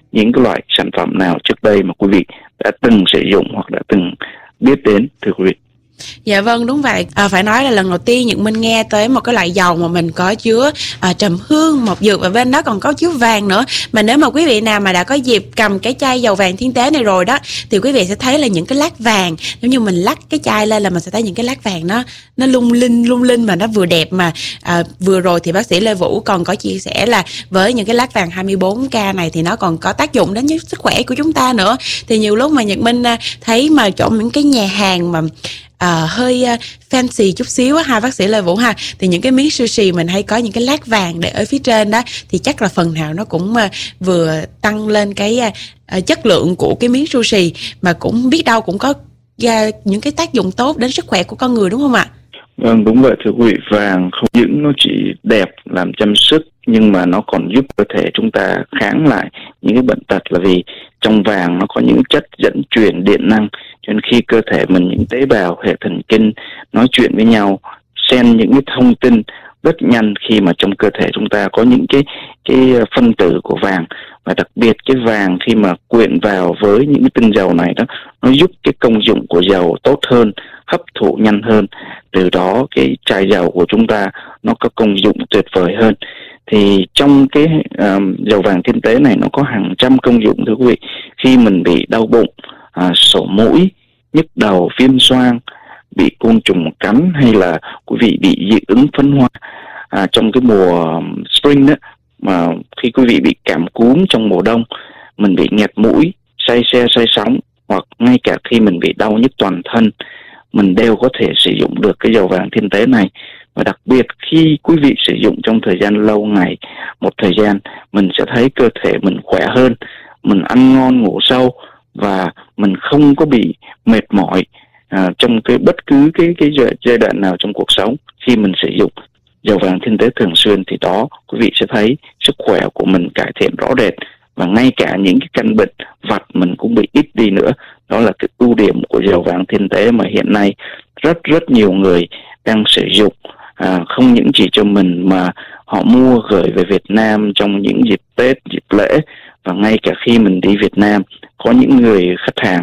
những cái loại sản phẩm nào trước đây mà quý vị đã từng sử dụng hoặc đã từng biết đến, thưa quý vị? Dạ vâng, đúng vậy. Phải nói là lần đầu tiên Nhật Minh nghe tới một cái loại dầu mà mình có chứa trầm hương, mộc dược và bên đó còn có chứa vàng nữa. Mà nếu mà quý vị nào mà đã có dịp cầm cái chai dầu vàng thiên tế này rồi đó, thì quý vị sẽ thấy là những cái lát vàng, nếu như mình lắc cái chai lên là mình sẽ thấy những cái lát vàng nó lung linh mà nó vừa đẹp. Mà vừa rồi thì bác sĩ Lê Vũ còn có chia sẻ là với những cái lát vàng 24K này thì nó còn có tác dụng đến sức khỏe của chúng ta nữa. Thì nhiều lúc mà Nhật Minh thấy mà trong những cái nhà hàng mà hơi fancy chút xíu á ha bác sĩ Lê Vũ ha, thì những cái miếng sushi mình hay có những cái lát vàng để ở phía trên đó, thì chắc là phần nào nó cũng vừa tăng lên cái chất lượng của cái miếng sushi, mà cũng biết đâu cũng có những cái tác dụng tốt đến sức khỏe của con người, đúng không ạ? Vâng, đúng vậy thưa quý vị. Vàng không những nó chỉ đẹp làm trang sức, nhưng mà nó còn giúp cơ thể chúng ta kháng lại những cái bệnh tật, là vì trong vàng nó có những chất dẫn truyền điện năng, cho nên khi cơ thể mình, những tế bào hệ thần kinh nói chuyện với nhau, xen những cái thông tin rất nhanh khi mà trong cơ thể chúng ta có những cái phân tử của vàng. Và đặc biệt cái vàng khi mà quyện vào với những cái tinh dầu này đó, nó giúp cái công dụng của dầu tốt hơn, hấp thụ nhanh hơn, từ đó cái chai dầu của chúng ta nó có công dụng tuyệt vời hơn. Thì trong cái dầu vàng thiên tế này nó có hàng trăm công dụng thưa quý vị. Khi mình bị đau bụng, sổ mũi, nhức đầu, viêm xoang, bị côn trùng cắn, hay là quý vị bị dị ứng phấn hoa trong cái mùa spring đó, mà khi quý vị bị cảm cúm trong mùa đông, mình bị nghẹt mũi, say xe say sóng, hoặc ngay cả khi mình bị đau nhức toàn thân, mình đều có thể sử dụng được cái dầu vàng thiên tế này. Và đặc biệt khi quý vị sử dụng trong thời gian lâu ngày, một thời gian, mình sẽ thấy cơ thể mình khỏe hơn, mình ăn ngon ngủ sâu, và mình không có bị mệt mỏi trong bất cứ cái giai đoạn nào trong cuộc sống. Khi mình sử dụng dầu vàng thiên tế thường xuyên thì đó, quý vị sẽ thấy sức khỏe của mình cải thiện rõ rệt, và ngay cả những cái căn bệnh vặt mình cũng bị ít đi nữa. Đó là cái ưu điểm của dầu vàng thiên tế mà hiện nay rất nhiều người đang sử dụng, không những chỉ cho mình mà họ mua gửi về Việt Nam trong những dịp Tết, dịp lễ. Và ngay cả khi mình đi Việt Nam, có những người khách hàng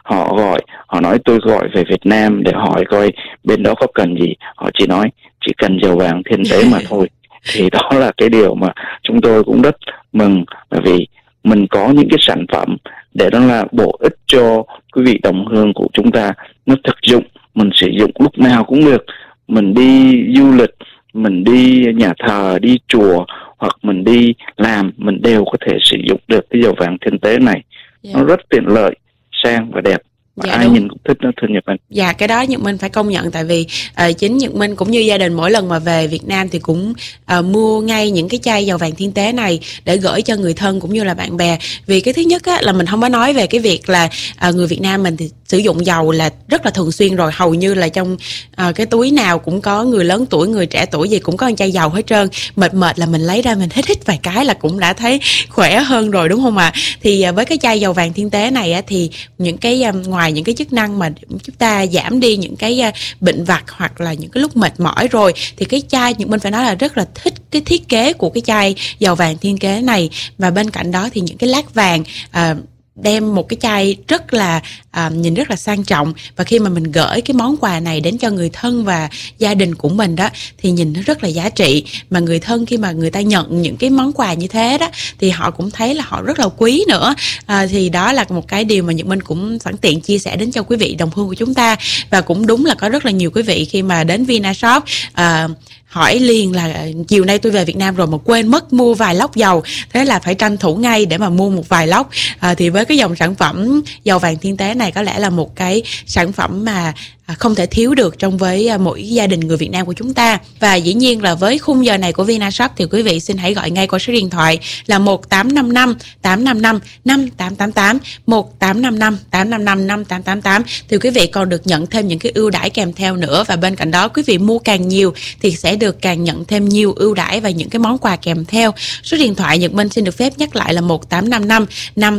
họ nói tôi gọi về Việt Nam để hỏi coi bên đó có cần gì, họ chỉ nói chỉ cần dầu vàng thiên tế mà thôi. Thì đó là cái điều mà chúng tôi cũng rất mừng, bởi vì mình có những cái sản phẩm để nó là bổ ích cho quý vị đồng hương của chúng ta, nó thực dụng, mình sử dụng lúc nào cũng được. Mình đi du lịch, mình đi nhà thờ, đi chùa, hoặc mình đi làm, mình đều có thể sử dụng được cái dầu vàng thiên tế này. Nó rất tiện lợi, sang và đẹp, và ai nhìn cũng thích nó, thưa Nhật Minh. Dạ, cái đó Nhật Minh phải công nhận, tại vì chính Nhật Minh cũng như gia đình mỗi lần mà về Việt Nam thì cũng mua ngay những cái chai dầu vàng thiên tế này để gửi cho người thân cũng như là bạn bè. Vì cái thứ nhất á, là mình không có nói về cái việc là người Việt Nam mình thì sử dụng dầu là rất là thường xuyên rồi, hầu như là trong cái túi nào cũng có, người lớn tuổi, người trẻ tuổi gì cũng có một chai dầu hết trơn. Mệt là mình lấy ra mình hít vài cái là cũng đã thấy khỏe hơn rồi, đúng không ạ? Thì với cái chai dầu vàng thiên tế này á, thì những cái ngoài những cái chức năng mà chúng ta giảm đi những cái bệnh vặt hoặc là những cái lúc mệt mỏi rồi, thì cái chai Nhật Minh phải nói là rất là thích cái thiết kế của cái chai dầu vàng thiên tế này. Và bên cạnh đó thì những cái lát vàng đem một cái chai rất là nhìn rất là sang trọng, và khi mà mình gửi cái món quà này đến cho người thân và gia đình của mình đó thì nhìn nó rất là giá trị. Mà người thân khi mà người ta nhận những cái món quà như thế đó thì họ cũng thấy là họ rất là quý nữa. Thì đó là một cái điều mà Nhật Minh cũng sẵn tiện chia sẻ đến cho quý vị đồng hương của chúng ta. Và cũng đúng là có rất là nhiều quý vị khi mà đến Vinashop hỏi liền là chiều nay tôi về Việt Nam rồi mà quên mất mua vài lốc dầu, thế là phải tranh thủ ngay để mà mua một vài lốc. Thì với cái dòng sản phẩm dầu vàng thiên tế này có lẽ là một cái sản phẩm mà không thể thiếu được trong với mỗi gia đình người Việt Nam của chúng ta. Và dĩ nhiên là với khung giờ này của Vinashop thì quý vị xin hãy gọi ngay qua số điện thoại là 1855 855 5888, 1855 855 5888. Thì quý vị còn được nhận thêm những cái ưu đãi kèm theo nữa. Và bên cạnh đó quý vị mua càng nhiều thì sẽ được càng nhận thêm nhiều ưu đãi và những cái món quà kèm theo. Số điện thoại Nhật Minh xin được phép nhắc lại là 1855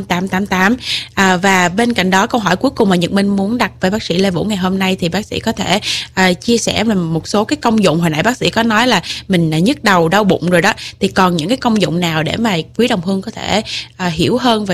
5888. Và bên cạnh đó, câu hỏi cuối cùng mà Nhật Minh muốn đặt với bác sĩ Lê Vũ ngày hôm nay thì bác sĩ có thể chia sẻ về một số cái công dụng. Hồi nãy bác sĩ có nói là mình nhức đầu, đau bụng rồi đó, thì còn những cái công dụng nào để mà quý đồng hương có thể hiểu hơn về